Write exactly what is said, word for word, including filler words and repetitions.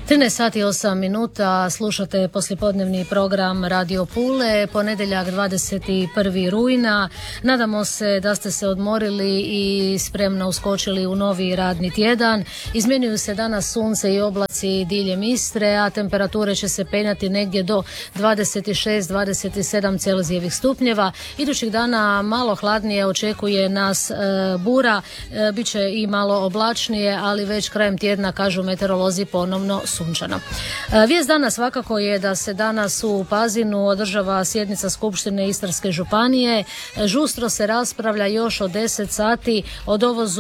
trinaest sati i osam minuta, slušate poslijepodnevni program Radio Pule, ponedjeljak dvadeset prvi rujna. Nadamo se da ste se odmorili i spremno uskočili u novi radni tjedan. Izmjenjuju se danas sunce i oblaci diljem Istre, a temperature će se penjati negdje do dvadeset šest do dvadeset sedam Celzijevih stupnjeva. Idućih dana malo hladnije očekuje nas e, bura, e, bit će i malo oblačnije, ali već krajem tjedna, kažu meteorolozi, ponovno sunčano. Vijest dana svakako je da se danas u Pazinu održava sjednica Skupštine Istarske županije. Žustro se raspravlja još od deset sati o dovozu